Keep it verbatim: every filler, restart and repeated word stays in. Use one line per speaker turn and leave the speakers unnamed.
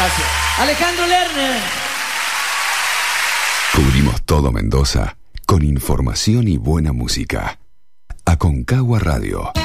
gracias. Alejandro Lerner.
Cubrimos todo Mendoza con información y buena música. Aconcagua Radio.